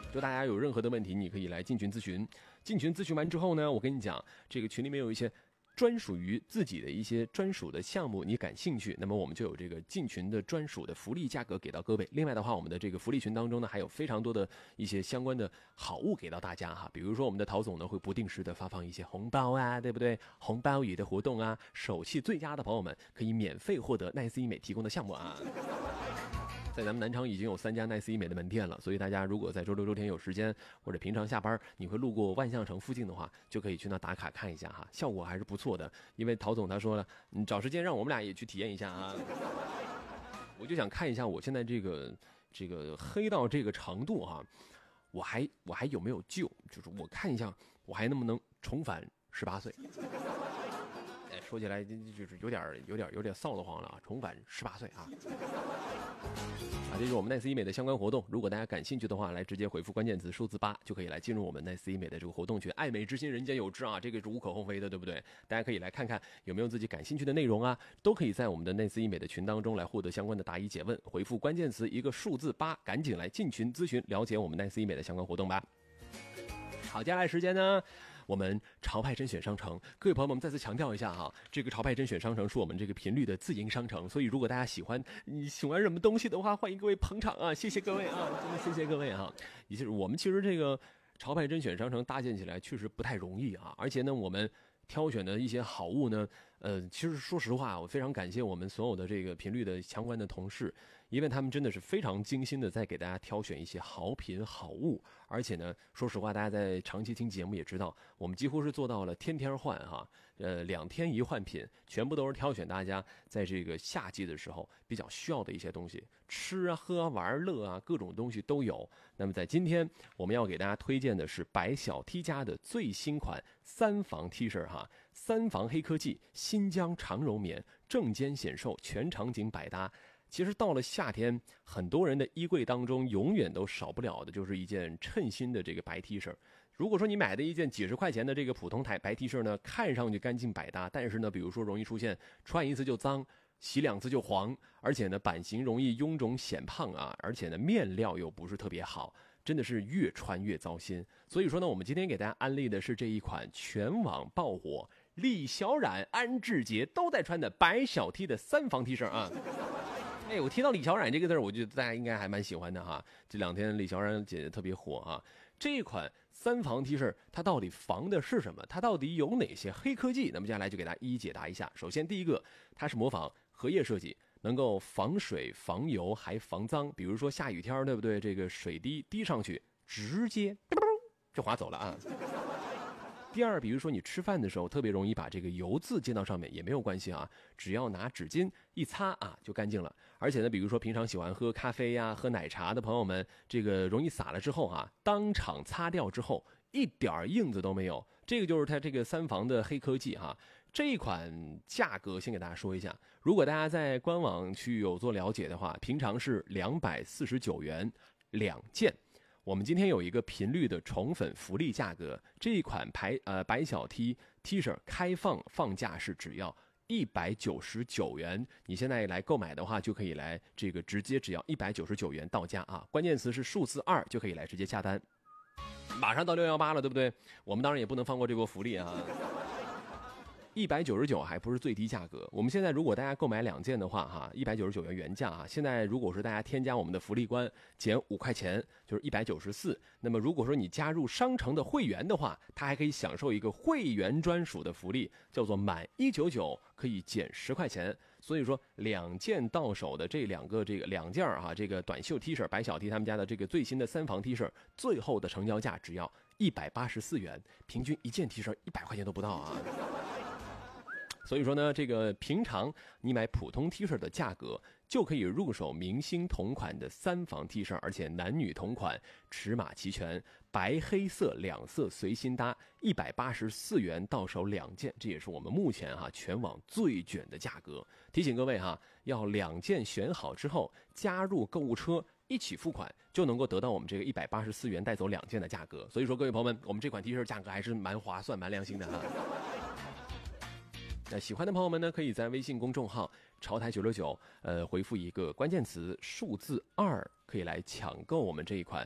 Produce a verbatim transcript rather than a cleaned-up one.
就大家有任何的问题，你可以来进群咨询。进群咨询完之后呢，我跟你讲，这个群里面有一些专属于自己的一些专属的项目，你感兴趣，那么我们就有这个进群的专属的福利价格给到各位。另外的话，我们的这个福利群当中呢，还有非常多的一些相关的好物给到大家哈。比如说我们的陶总呢，会不定时的发放一些红包啊，对不对？红包雨的活动啊，手气最佳的朋友们可以免费获得奈斯医美提供的项目啊。在咱们南昌已经有三家奈斯医美的门店了，所以大家如果在周六周天有时间，或者平常下班你会路过万象城附近的话，就可以去那打卡看一下哈，效果还是不错的。因为陶总他说了，你找时间让我们俩也去体验一下啊。我就想看一下我现在这个这个黑到这个程度哈，我还我还有没有救？就是我看一下我还能不能重返十八岁。哎，说起来就是有点有点有点臊得慌了啊！重返十八岁啊！啊，这是我们奈斯医美的相关活动。如果大家感兴趣的话，来直接回复关键词数字八，就可以来进入我们奈斯医美的这个活动群。爱美之心，人间有之啊，这个是无可厚非的，对不对？大家可以来看看有没有自己感兴趣的内容啊，都可以在我们的奈斯医美的群当中来获得相关的答疑解问。回复关键词一个数字八，赶紧来进群咨询，了解我们奈斯医美的相关活动吧。好，接下来时间呢，我们潮派甄选商城，各位朋友们，我们再次强调一下哈，这个潮派甄选商城是我们这个频率的自营商城，所以如果大家喜欢你喜欢什么东西的话，欢迎各位捧场啊，谢谢各位啊，真的谢谢各位啊。也就是我们其实这个潮派甄选商城搭建起来确实不太容易啊，而且呢，我们挑选的一些好物呢，呃，其实说实话，我非常感谢我们所有的这个频率的相关的同事，因为他们真的是非常精心的在给大家挑选一些好品好物，而且呢，说实话，大家在长期听节目也知道，我们几乎是做到了天天换哈，呃，两天一换品，全部都是挑选大家在这个夏季的时候比较需要的一些东西，吃啊、喝啊、玩乐啊，各种东西都有。那么在今天，我们要给大家推荐的是白小 T 家的最新款三防 T 恤哈，三防黑科技，新疆长绒棉，正肩显瘦，全场景百搭。其实到了夏天，很多人的衣柜当中永远都少不了的就是一件称心的这个白 T 恤。如果说你买的一件几十块钱的这个普通台白 T 恤呢，看上去干净百搭，但是呢，比如说容易出现穿一次就脏，洗两次就黄，而且呢版型容易臃肿显胖啊，而且呢面料又不是特别好，真的是越穿越糟心。所以说呢，我们今天给大家安利的是这一款全网爆火，李小冉、安志杰都在穿的白小 T 的三防 T 恤啊。哎，我提到李小冉这个字，我觉得大家应该还蛮喜欢的哈。这两天李小冉姐姐特别火啊。这款三防 T 恤它到底防的是什么？它到底有哪些黑科技？那么接下来就给大家一一解答一下。首先第一个，它是模仿荷叶设计，能够防水、防油还防脏。比如说下雨天，对不对？这个水滴滴上去，直接就滑走了啊。第二，比如说你吃饭的时候特别容易把这个油渍溅到上面，也没有关系啊，只要拿纸巾一擦啊就干净了。而且呢，比如说平常喜欢喝咖啡呀、喝奶茶的朋友们，这个容易洒了之后啊，当场擦掉之后一点印子都没有，这个就是它这个三防的黑科技哈。这一款价格先给大家说一下，如果大家在官网去有做了解的话，平常是两百四十九元两件。我们今天有一个频率的宠粉福利价格，这一款白呃白小 T T 恤开放放价是只要一百九十九元，你现在来购买的话就可以来这个直接只要一百九十九元到家啊，关键词是数字二就可以来直接下单。马上到六一八了，对不对？我们当然也不能放过这波福利啊。一百九十九还不是最低价格，我们现在如果大家购买两件的话哈，一百九十九元原价啊，现在如果是大家添加我们的福利关减五块钱，就是一百九十四。那么如果说你加入商城的会员的话，它还可以享受一个会员专属的福利，叫做满一百九十九可以减十块钱。所以说两件到手的这两个这个两件啊，这个短袖 T 恤白小 T 他们家的这个最新的三防 T 恤，最后的成交价只要一百八十四元，平均一件 T 恤一百块钱都不到啊。所以说呢，这个平常你买普通 T 恤的价格就可以入手明星同款的三防 T 恤，而且男女同款，尺码齐全，白黑色两色随心搭，一百八十四元到手两件，这也是我们目前哈、啊、全网最卷的价格。提醒各位哈、啊，要两件选好之后加入购物车。一起付款就能够得到我们这个一百八十四元带走两件的价格，所以说各位朋友们，我们这款 T 恤价格还是蛮划算、蛮良心的哈。那喜欢的朋友们呢，可以在微信公众号潮台九六九，呃，回复一个关键词数字二，可以来抢购我们这一款